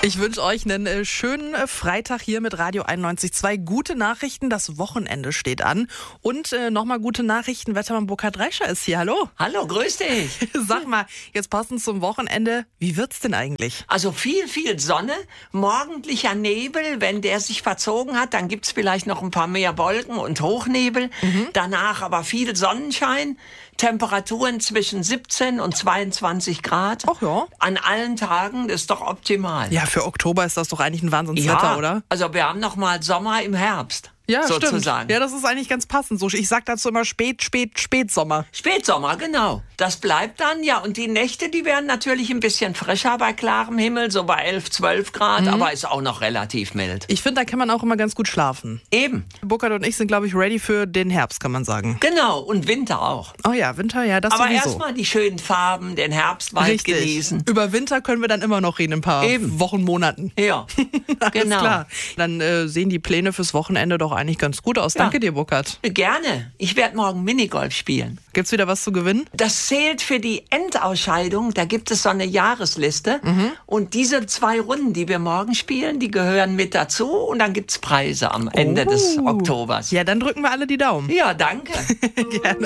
Ich wünsche euch einen schönen Freitag hier mit Radio 91.2. Gute Nachrichten, das Wochenende steht an. Und nochmal gute Nachrichten, Wettermann Burkhard Reischer ist hier. Hallo. Hallo, grüß dich. Sag mal, jetzt passend zum Wochenende, wie wird's denn eigentlich? Also viel Sonne, morgendlicher Nebel. Wenn der sich verzogen hat, dann gibt's vielleicht noch ein paar mehr Wolken und Hochnebel. Danach aber viel Sonnenschein. Temperaturen zwischen 17 und 22 Grad. Ach ja. An allen Tagen, das ist doch optimal. Ja, für Oktober ist das doch eigentlich ein Wahnsinnswetter, oder? Also wir haben noch mal Sommer im Herbst. Ja, sozusagen. Stimmt. Ja, das ist eigentlich ganz passend. So, ich sag dazu immer Spätsommer. Spätsommer, genau. Das bleibt dann, ja. Und die Nächte, die werden natürlich ein bisschen frischer bei klarem Himmel, so bei 11, 12 Grad, aber ist auch noch relativ mild. Ich finde, da kann man auch immer ganz gut schlafen. Eben. Burkhard und ich sind, glaube ich, ready für den Herbst, kann man sagen. Genau, und Winter auch. Oh ja, Winter, ja, das aber sowieso. erstmal die schönen Farben, den Herbstwald Richtig. genießen. Über Winter können wir dann immer noch reden, ein paar Wochen, Monaten. Ja, Alles genau. klar. Dann sehen die Pläne fürs Wochenende doch eigentlich ganz gut aus. Ja. Danke dir, Burkhard. Gerne. Ich werde morgen Minigolf spielen. Gibt's wieder was zu gewinnen? Das zählt für die Endausscheidung. Da gibt es so eine Jahresliste. Und diese 2 Runden, die wir morgen spielen, die gehören mit dazu. Und dann gibt's Preise am Ende des Oktobers. Ja, dann drücken wir alle die Daumen. Ja, danke. Gerne.